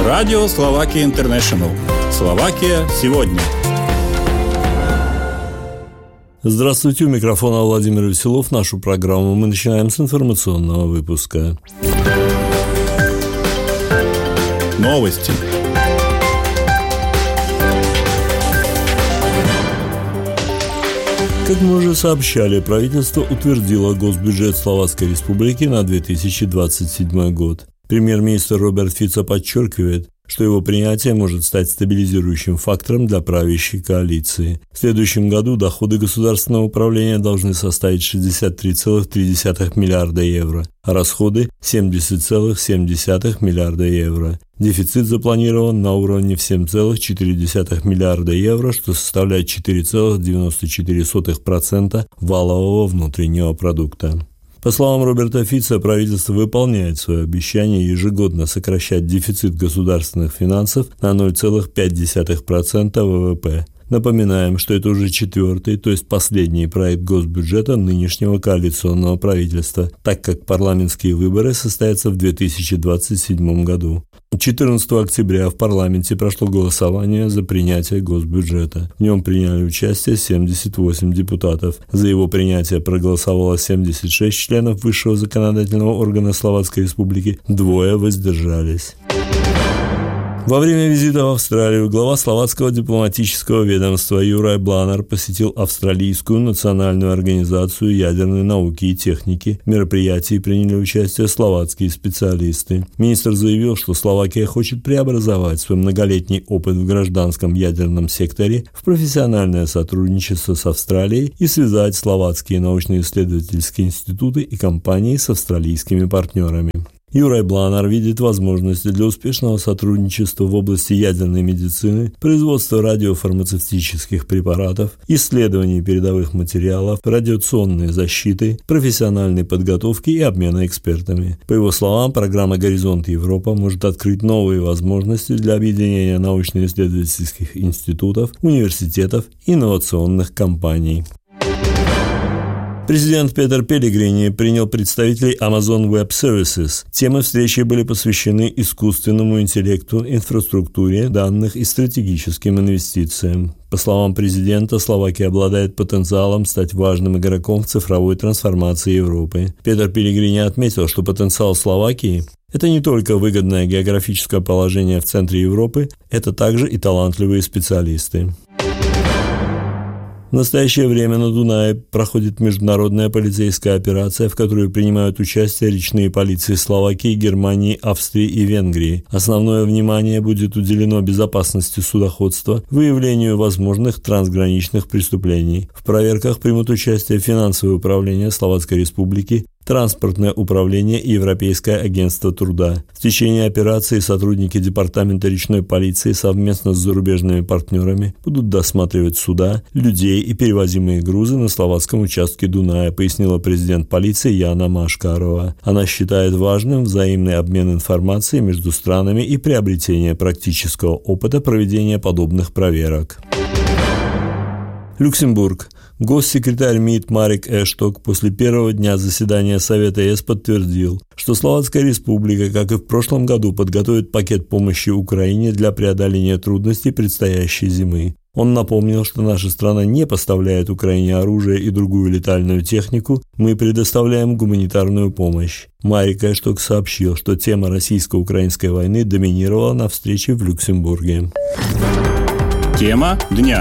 Радио Словакия Интернешнл. Словакия сегодня. Здравствуйте, у микрофона Владимир Веселов. Нашу программу мы начинаем с информационного выпуска. Новости. Как мы уже сообщали, правительство утвердило госбюджет Словацкой Республики на 2027 год. Премьер-министр Роберт Фицо подчеркивает, что его принятие может стать стабилизирующим фактором для правящей коалиции. В следующем году доходы государственного управления должны составить 63,3 миллиарда евро, а расходы – 70,7 миллиарда евро. Дефицит запланирован на уровне в 7,4 миллиарда евро, что составляет 4,94% валового внутреннего продукта. По словам Роберта Фицо, правительство выполняет свое обещание ежегодно сокращать дефицит государственных финансов на 0,5% ВВП. Напоминаем, что это уже четвертый, то есть последний проект госбюджета нынешнего коалиционного правительства, так как парламентские выборы состоятся в 2027 году. 14 октября в парламенте прошло голосование за принятие госбюджета. В нем приняли участие 78 депутатов. За его принятие проголосовало 76 членов высшего законодательного органа Словацкой Республики, 2 воздержались. Во время визита в Австралию глава словацкого дипломатического ведомства Juraj Blánar посетил Австралийскую национальную организацию ядерной науки и техники. В мероприятии приняли участие словацкие специалисты. Министр заявил, что Словакия хочет преобразовать свой многолетний опыт в гражданском ядерном секторе в профессиональное сотрудничество с Австралией и связать словацкие научно-исследовательские институты и компании с австралийскими партнерами. Juraj Blánar видит возможности для успешного сотрудничества в области ядерной медицины, производства радиофармацевтических препаратов, исследований передовых материалов, радиационной защиты, профессиональной подготовки и обмена экспертами. По его словам, программа «Горизонт Европа» может открыть новые возможности для объединения научно-исследовательских институтов, университетов и инновационных компаний. Президент Петер Пелегрини принял представителей Amazon Web Services. Темы встречи были посвящены искусственному интеллекту, инфраструктуре данных и стратегическим инвестициям. По словам президента, Словакия обладает потенциалом стать важным игроком в цифровой трансформации Европы. Петер Пелегрини отметил, что потенциал Словакии – это не только выгодное географическое положение в центре Европы, это также и талантливые специалисты. В настоящее время на Дунае проходит международная полицейская операция, в которой принимают участие речные полиции Словакии, Германии, Австрии и Венгрии. Основное внимание будет уделено безопасности судоходства, выявлению возможных трансграничных преступлений. В проверках примут участие финансовое управление Словацкой Республики, Транспортное управление и Европейское агентство труда. В течение операции сотрудники департамента речной полиции совместно с зарубежными партнерами будут досматривать суда, людей и перевозимые грузы на словацком участке Дуная, пояснила президент полиции Яна Машкарова. Она считает важным взаимный обмен информацией между странами и приобретение практического опыта проведения подобных проверок. Люксембург. Госсекретарь МИД Марек Эшток после первого дня заседания Совета ЕС подтвердил, что Словацкая Республика, как и в прошлом году, подготовит пакет помощи Украине для преодоления трудностей предстоящей зимы. Он напомнил, что наша страна не поставляет Украине оружие и другую летальную технику, мы предоставляем гуманитарную помощь. Марек Эшток сообщил, что тема российско-украинской войны доминировала на встрече в Люксембурге. Тема дня.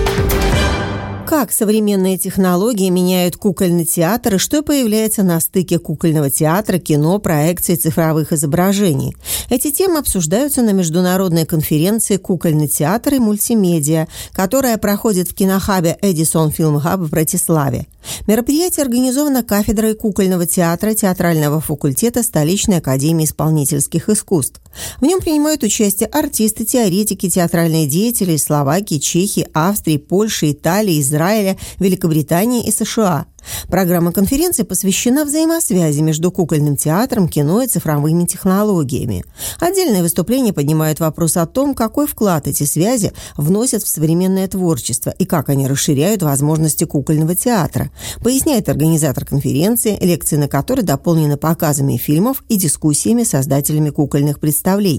Как современные технологии меняют кукольный театр и что появляется на стыке кукольного театра, кино, проекций, цифровых изображений. Эти темы обсуждаются на международной конференции «Кукольный театр и мультимедиа», которая проходит в кинохабе Edison Film Hub в Братиславе. Мероприятие организовано кафедрой кукольного театра театрального факультета Столичной академии исполнительских искусств. В нем принимают участие артисты, теоретики, театральные деятели из Словакии, Чехии, Австрии, Польши, Италии, Израиля, Великобритании и США. Программа конференции посвящена взаимосвязи между кукольным театром, кино и цифровыми технологиями. Отдельные выступления поднимают вопрос о том, какой вклад эти связи вносят в современное творчество и как они расширяют возможности кукольного театра, поясняет организатор конференции, лекции на которой дополнены показами фильмов и дискуссиями с создателями кукольных представлений.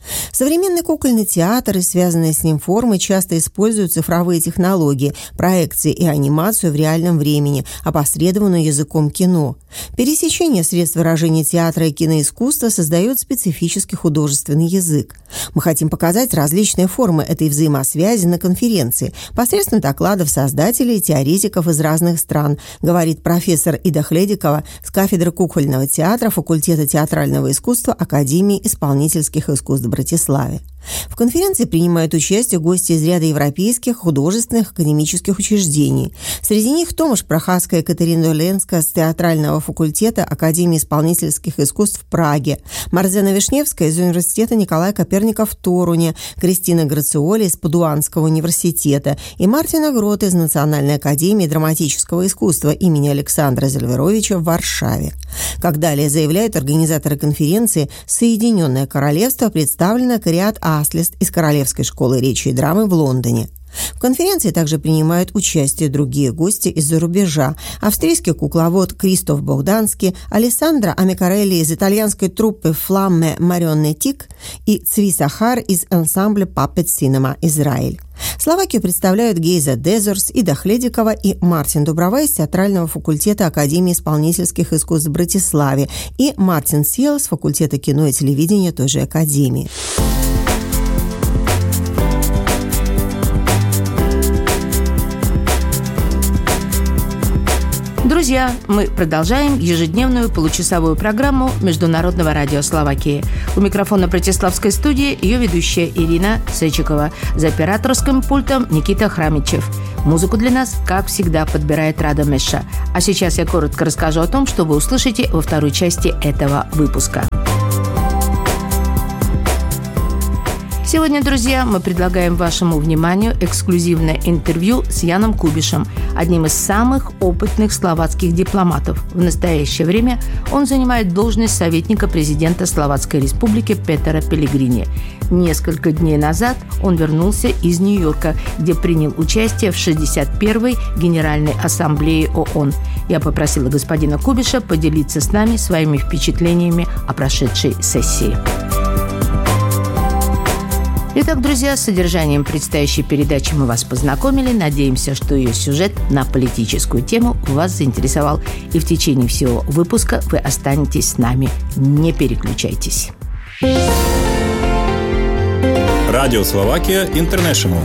Современный кукольный театр и связанные с ним формы часто используют цифровые технологии, проекции и анимацию в реальном времени, опосредованную языком кино. Пересечение средств выражения театра и киноискусства создает специфический художественный язык. Мы хотим показать различные формы этой взаимосвязи на конференции посредством докладов создателей и теоретиков из разных стран, говорит профессор Ида Хледикова с кафедры кукольного театра факультета театрального искусства Академии исполнительских искусств в Братиславе. В конференции принимают участие гости из ряда европейских художественных академических учреждений. Среди них Томаш Прохаска и Катерина Доленская с театрального факультета Академии исполнительских искусств в Праге, Марзена Вишневская из университета Николая Коперника в Торуне, Кристина Грациоли из Падуанского университета и Мартина Грота из Национальной академии драматического искусства имени Александра Зельверовича в Варшаве. Как далее заявляют организаторы конференции, Соединенное Королевство представлено Кориат Аслист из Королевской школы речи и драмы в Лондоне. В конференции также принимают участие другие гости из-за рубежа. Австрийский кукловод Кристоф Богданский, Алессандро Амикарелли из итальянской труппы «Фламме Марионетик» и Цви Сахар из ансамбля Puppet Cinema Израиль. Словакию представляют Гейза Дезорс, Ида Хледикова и Мартин Дуброва из театрального факультета Академии исполнительских искусств в Братиславе и Мартин Сиел с факультета кино и телевидения той же Академии. Друзья, мы продолжаем ежедневную получасовую программу Международного радио Словакии. У микрофона Братиславской студии ее ведущая Ирина Сечикова. За операторским пультом Никита Храмичев. Музыку для нас, как всегда, подбирает Рада Меша. А сейчас я коротко расскажу о том, что вы услышите во второй части этого выпуска. Сегодня, друзья, мы предлагаем вашему вниманию эксклюзивное интервью с Яном Кубишем, одним из самых опытных словацких дипломатов. В настоящее время он занимает должность советника президента Словацкой Республики Петера Пелегрини. Несколько дней назад он вернулся из Нью-Йорка, где принял участие в 61-й Генеральной Ассамблее ООН. Я попросила господина Кубиша поделиться с нами своими впечатлениями о прошедшей сессии. Итак, друзья, с содержанием предстоящей передачи мы вас познакомили. Надеемся, что ее сюжет на политическую тему вас заинтересовал. И в течение всего выпуска вы останетесь с нами. Не переключайтесь. Радио Словакия Интернешнл.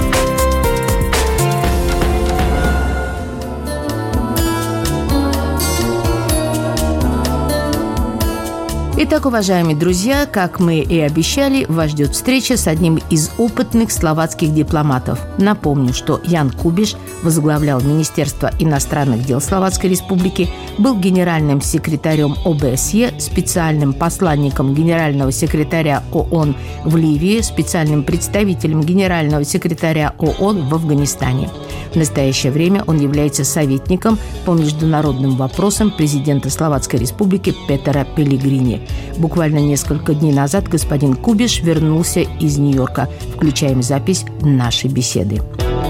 Итак, уважаемые друзья, как мы и обещали, вас ждет встреча с одним из опытных словацких дипломатов. Напомню, что Ян Кубиш возглавлял Министерство иностранных дел Словацкой Республики, был генеральным секретарем ОБСЕ, специальным посланником генерального секретаря ООН в Ливии, специальным представителем генерального секретаря ООН в Афганистане. В настоящее время он является советником по международным вопросам президента Словацкой Республики Петера Пелегрини. Буквально несколько дней назад господин Кубиш вернулся из Нью-Йорка. Включаем запись нашей беседы.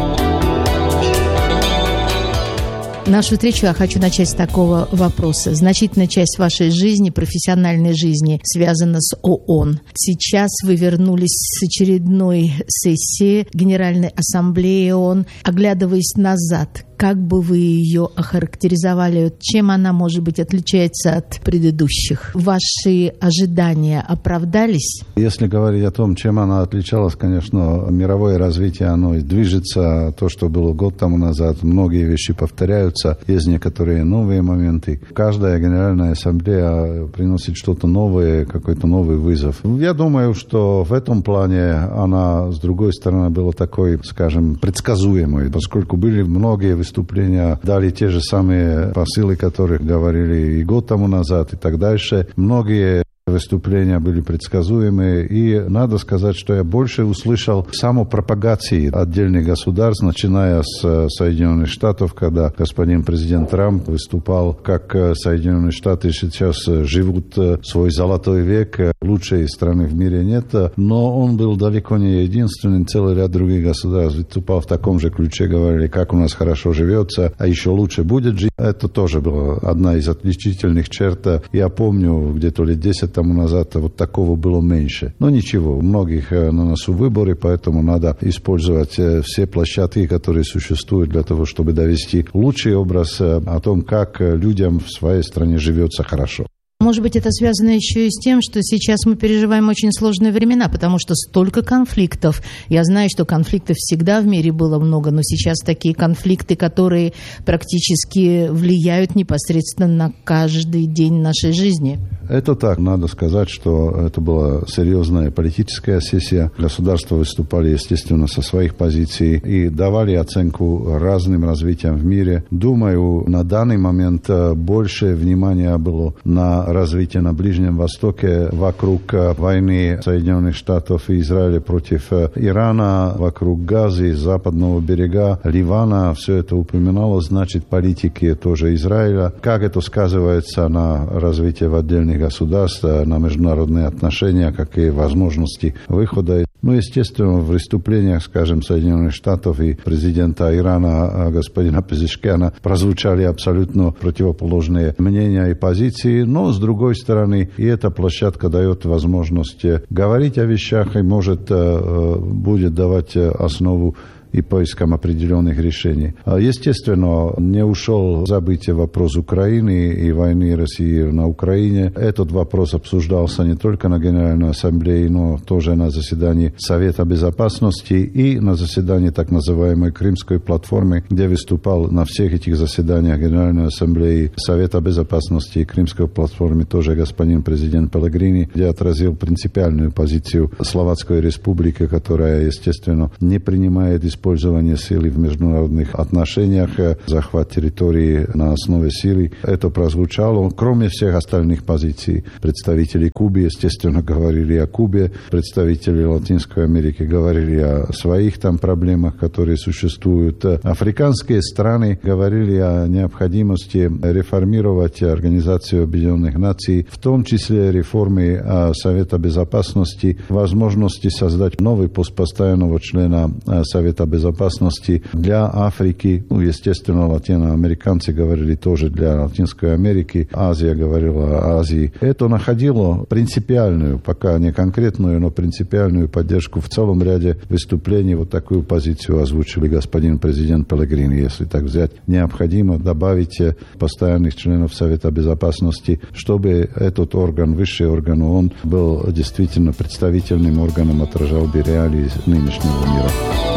Нашу встречу я хочу начать с такого вопроса. Значительная часть вашей жизни, профессиональной жизни, связана с ООН. Сейчас вы вернулись с очередной сессии Генеральной Ассамблеи ООН. Оглядываясь назад, как бы вы ее охарактеризовали? Чем она, может быть, отличается от предыдущих? Ваши ожидания оправдались? Если говорить о том, чем она отличалась, конечно, мировое развитие, оно движется. То, что было год тому назад, многие вещи повторяются. Есть некоторые новые моменты. Каждая Генеральная Ассамблея приносит что-то новое, какой-то новый вызов. Я думаю, что в этом плане она, с другой стороны, была такой, скажем, предсказуемой, поскольку были многие выступления, дали те же самые посылы, которые говорили и год тому назад, и так дальше. Многие выступления были предсказуемые, и надо сказать, что я больше услышал самопропагации отдельных государств, начиная с Соединенных Штатов, когда господин президент Трамп выступал, как Соединенные Штаты сейчас живут свой золотой век, лучшей страны в мире нет, но он был далеко не единственным, целый ряд других государств выступал в таком же ключе, говорили, как у нас хорошо живется, а еще лучше будет жить. Это тоже была одна из отличительных черт. Я помню, где-то лет 10 тому назад вот такого было меньше. Но ничего, у многих на носу выборы, поэтому надо использовать все площадки, которые существуют для того, чтобы довести лучший образ о том, как людям в своей стране живется хорошо. Может быть, это связано еще и с тем, что сейчас мы переживаем очень сложные времена, потому что столько конфликтов. Я знаю, что конфликтов всегда в мире было много, но сейчас такие конфликты, которые практически влияют непосредственно на каждый день нашей жизни. Это так. Надо сказать, что это была серьезная политическая сессия. Государства выступали, естественно, со своих позиций и давали оценку разным развитиям в мире. Думаю, на данный момент больше внимания было на развитие на Ближнем Востоке вокруг войны Соединенных Штатов и Израиля против Ирана, вокруг Газы, Западного берега, Ливана. Все это упоминалось, значит, политики тоже Израиля. Как это сказывается на развитие в отдельных государствах, на международные отношения, какие возможности выхода. Ну, естественно, в выступлениях, скажем, Соединенных Штатов и президента Ирана господина Пезешкиана прозвучали абсолютно противоположные мнения и позиции, но, с другой стороны, и эта площадка дает возможность говорить о вещах и может будет давать основу и поиском определенных решений. Естественно, не ушел забытие вопрос Украины и войны России на Украине. Этот вопрос обсуждался не только на Генеральной Ассамблее, но тоже на заседании Совета Безопасности и на заседании так называемой Крымской платформы, где выступал на всех этих заседаниях Генеральной Ассамблеи, Совета Безопасности и Крымской платформы тоже господин президент Пелегрини, где отразил принципиальную позицию Словацкой Республики, которая, естественно, не принимает использование силы в международных отношениях, захват территории на основе силы. Это прозвучало. Кроме всех остальных позиций, представители Кубы, естественно, говорили о Кубе, представители Латинской Америки говорили о своих там проблемах, которые существуют. Африканские страны говорили о необходимости реформировать Организацию Объединенных Наций, в том числе реформы Совета Безопасности, возможности создать новый пост постоянного члена Совета Безопасности для Африки. Ну, естественно, латиноамериканцы говорили тоже для Латинской Америки. Азия говорила о Азии. Это находило принципиальную, пока не конкретную, но принципиальную поддержку в целом ряде выступлений. Вот такую позицию озвучили господин президент Пелегрини. Если так взять, необходимо добавить постоянных членов Совета Безопасности, чтобы этот орган, высший орган ООН, был действительно представительным органом, отражал бы реалии нынешнего мира.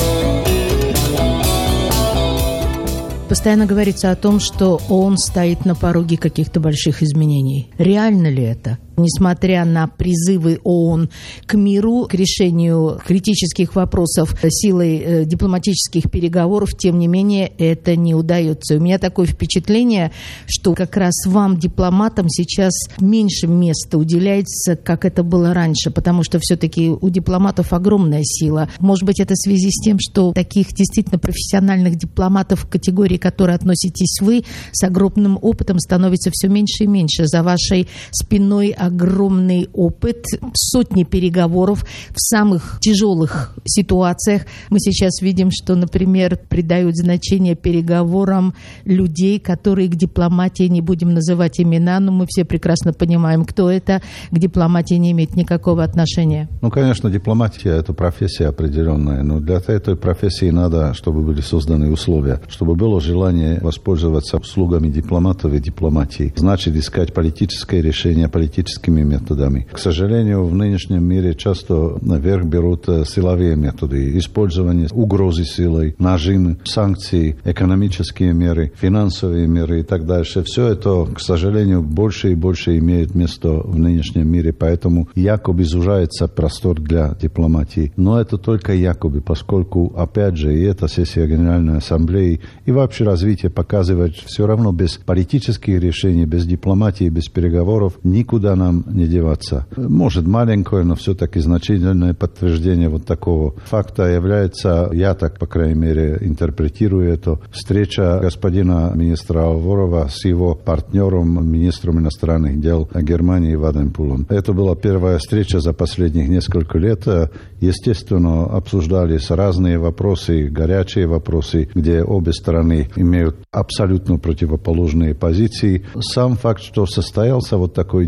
Постоянно говорится о том, что ООН стоит на пороге каких-то больших изменений. Реально ли это? Несмотря на призывы ООН к миру, к решению критических вопросов силой дипломатических переговоров, тем не менее, это не удается. У меня такое впечатление, что как раз вам, дипломатам, сейчас меньше места уделяется, как это было раньше, потому что все-таки у дипломатов огромная сила. Может быть, это в связи с тем, что таких действительно профессиональных дипломатов в категории, к которой относитесь вы, с огромным опытом становится все меньше и меньше. За вашей спиной огромный опыт, сотни переговоров в самых тяжелых ситуациях. Мы сейчас видим, что, например, придают значение переговорам людей, которые к дипломатии, не будем называть имена, но мы все прекрасно понимаем, кто это, к дипломатии не имеет никакого отношения. Ну, конечно, дипломатия – это профессия определенная, но для этой профессии надо, чтобы были созданы условия, чтобы было желание воспользоваться услугами дипломатов и дипломатии. Значит, искать политическое решение политическими методами. К сожалению, в нынешнем мире часто наверх берут силовые методы. Использование угрозы силой, нажим, санкции, экономические меры, финансовые меры и так дальше. Все это, к сожалению, больше и больше имеет место в нынешнем мире, поэтому якобы сужается простор для дипломатии. Но это только якобы, поскольку, опять же, и эта сессия Генеральной Ассамблеи, и вообще развитие показывает, все равно без политических решений, без дипломатии, без переговоров никуда нам не деваться. Может, маленькое, но все-таки значительное подтверждение вот такого факта является, я так, по крайней мере, интерпретирую это, встреча господина министра Алворова с его партнером, министром иностранных дел Германии Вадим Пулом. Это была первая встреча за последних несколько лет. Естественно, обсуждались разные вопросы, горячие вопросы, где обе стороны имеют абсолютно противоположные позиции. Сам факт, что состоялся вот такой диалог,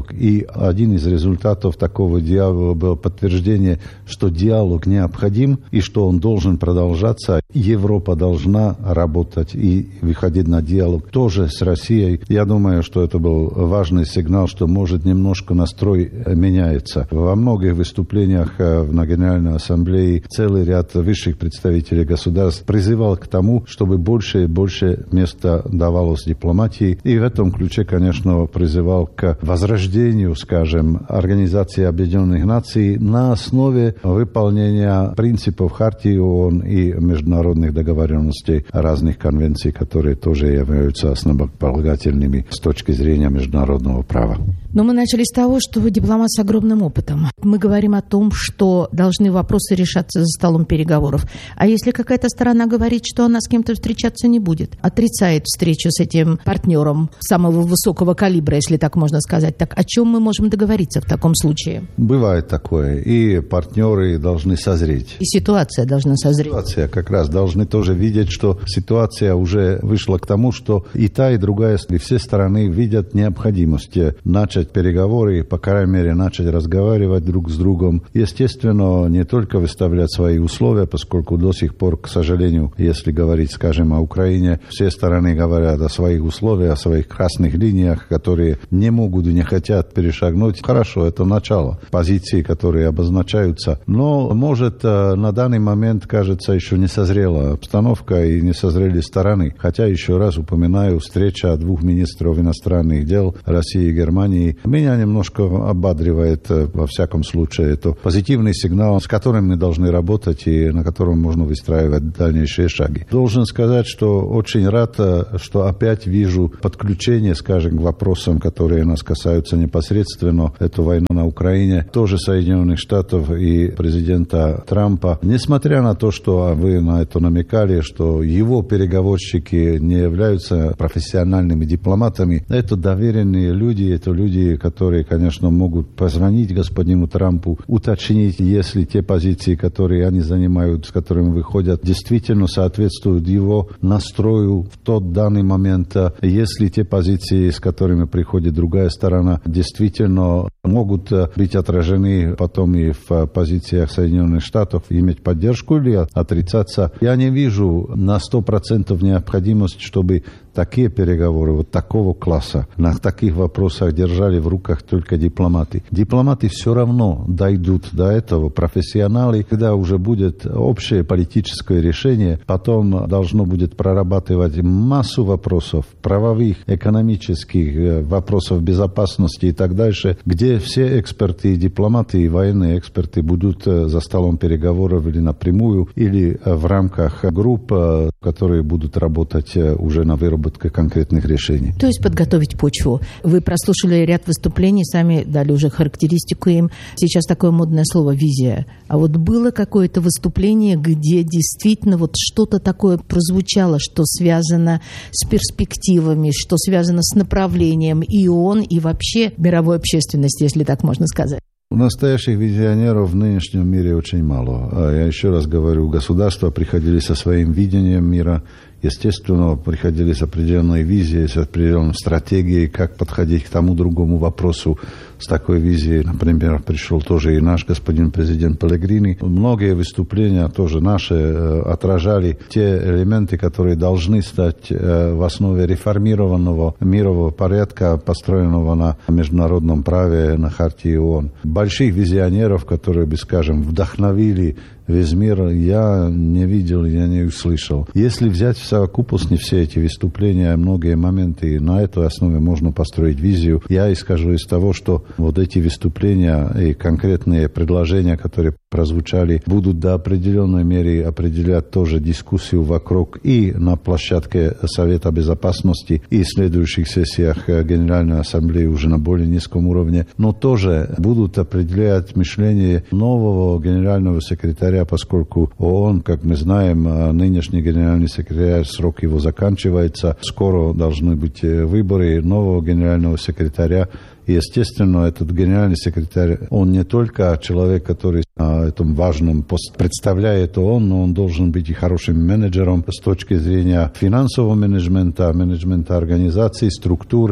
диалог. И один из результатов такого диалога был подтверждение, что диалог необходим и что он должен продолжаться. Европа должна работать и выходить на диалог тоже с Россией. Я думаю, что это был важный сигнал, что, может, немножко настрой меняется. Во многих выступлениях на Генеральной Ассамблее целый ряд высших представителей государств призывал к тому, чтобы больше и больше места давалось дипломатии. И в этом ключе, конечно, призывал к возрождению, скажем, Организации Объединенных Наций на основе выполнения принципов Хартии ООН и международных договоренностей разных конвенций, которые тоже являются основополагательными с точки зрения международного права. Но мы начали с того, что вы дипломат с огромным опытом. Мы говорим о том, что должны вопросы решаться за столом переговоров. А если какая-то сторона говорит, что она с кем-то встречаться не будет, отрицает встречу с этим партнером самого высокого калибра, если так можно сказать, так о чем мы можем договориться в таком случае? Бывает такое. И партнеры должны созреть. И ситуация должна созреть. Ситуация как раз должны тоже видеть, что ситуация уже вышла к тому, что и та, и другая, и все стороны видят необходимость начать переговоры, по крайней мере, начать разговаривать друг с другом. Естественно, не только выставлять свои условия, поскольку до сих пор, к сожалению, если говорить, скажем, о Украине, все стороны говорят о своих условиях, о своих красных линиях, которые не могут и не хотят перешагнуть. Хорошо, это начало позиций, которые обозначаются. Но, может, на данный момент, кажется, еще не созрела обстановка и не созрели стороны. Хотя, еще раз упоминаю, встреча двух министров иностранных дел России и Германии меня немножко ободривает, во всяком случае. Это позитивный сигнал, с которым мы должны работать и на котором можно выстраивать дальнейшие шаги. Должен сказать, что очень рад, что опять вижу подключение, скажем, к вопросам, которые нас касаются непосредственно. Это война на Украине, тоже Соединенных Штатов и президента Трампа. Несмотря на то, что вы на это намекали, что его переговорщики не являются профессиональными дипломатами, это доверенные люди, это люди, которые, конечно, могут позвонить господину Трампу, уточнить, если те позиции, которые они занимают, с которыми выходят, действительно соответствуют его настрою в тот данный момент, если те позиции, с которыми приходит другая сторона, действительно могут быть отражены потом и в позициях Соединенных Штатов, иметь поддержку или отрицаться. Я не вижу на 100% необходимость, чтобы такие переговоры вот такого класса на таких вопросах держали в руках только дипломаты. Дипломаты все равно дойдут до этого. Профессионалы, когда уже будет общее политическое решение, потом должно будет прорабатывать массу вопросов, правовых, экономических, вопросов безопасности и так дальше, где все эксперты, и дипломаты, и военные эксперты будут за столом переговоров или напрямую, или в рамках групп, которые будут работать уже на выработке конкретных решений. То есть подготовить почву. Вы прослушали ряд выступлений, сами дали уже характеристику им. Сейчас такое модное слово «визия». А вот было какое-то выступление, где действительно вот что-то такое прозвучало, что связано с перспективами, что связано с направлением и ООН, и вообще мировой общественности, если так можно сказать? Настоящих визионеров в нынешнем мире очень мало. Я еще раз говорю, государства приходили со своим видением мира. Естественно, приходили с определенной визией, с определенной стратегией, как подходить к тому другому вопросу. С такой визией, например, пришел тоже и наш господин президент Пеллегрини. Многие выступления тоже наши отражали те элементы, которые должны стать в основе реформированного мирового порядка, построенного на международном праве, на Хартии ООН. Больших визионеров, которые бы, скажем, вдохновили весь мир, я не видел, я не услышал. Если взять в совокупности все эти выступления, многие моменты, на этой основе можно построить визию. Я исхожу из того, что вот эти выступления и конкретные предложения, которые прозвучали, будут до определенной меры определять тоже дискуссию вокруг и на площадке Совета Безопасности, и в следующих сессиях Генеральной Ассамблеи уже на более низком уровне, но тоже будут определять мышление нового генерального секретаря, поскольку ООН, как мы знаем, нынешний генеральный секретарь, срок его заканчивается, скоро должны быть выборы нового генерального секретаря. И, естественно, этот генеральный секретарь, он не только человек, который на этом важном посте представляет ООН, но он должен быть и хорошим менеджером с точки зрения финансового менеджмента, менеджмента организаций, структур,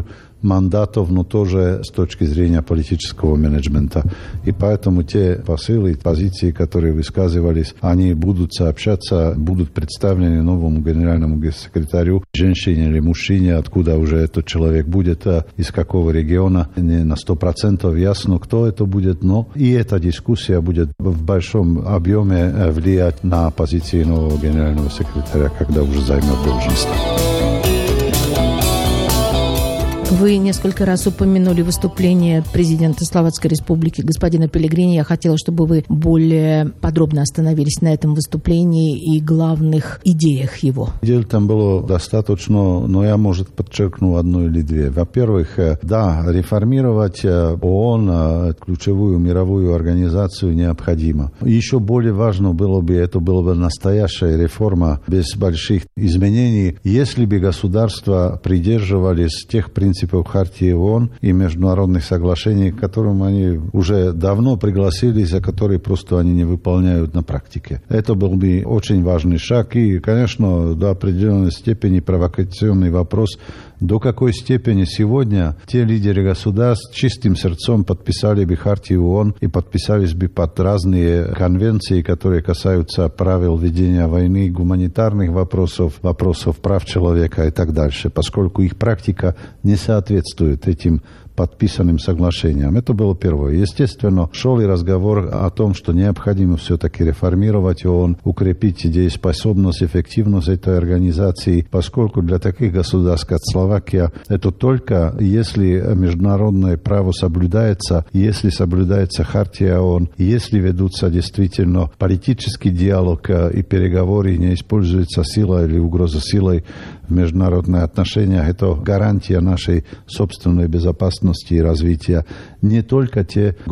мандатов, но тоже с точки зрения политического менеджмента. И поэтому те посылы, позиции, которые высказывались, они будут сообщаться, будут представлены новому генеральному секретарю, женщине или мужчине, откуда уже этот человек будет, из какого региона. Не на 100% ясно, кто это будет, но и эта дискуссия будет в большом объеме влиять на позиции нового генерального секретаря, когда уже займет должность. Вы несколько раз упомянули выступление президента Словацкой Республики господина Пеллегрини. Я хотела, чтобы вы более подробно остановились на этом выступлении и главных идеях его. Идей там было достаточно, но я, может, подчеркну одну или две. Во-первых, да, реформировать ООН, ключевую мировую организацию, необходимо. Еще более важно было бы, это была бы настоящая реформа без больших изменений, если бы государства придерживались тех принципов Хартии ООН и международных соглашений, к которым они уже давно пригласились, а которые просто они не выполняют на практике. Это был бы очень важный шаг и, конечно, до определенной степени провокационный вопрос, до какой степени сегодня те лидеры государств чистым сердцем подписали бы Хартию ООН и подписались бы под разные конвенции, которые касаются правил ведения войны, гуманитарных вопросов, вопросов прав человека и так дальше, поскольку их практика не соответствует этим подписанным соглашениям. Это было первое. Естественно, шел и разговор о том, что необходимо все-таки реформировать ООН, укрепить дееспособность, эффективность этой организации, поскольку для таких государств, как Словакия, это только если международное право соблюдается, если соблюдается Хартия ООН, если ведутся действительно политический диалог и переговоры, не используется сила или угроза силой в международных отношениях, это гарантия нашей собственной безопасности и развития. Не только те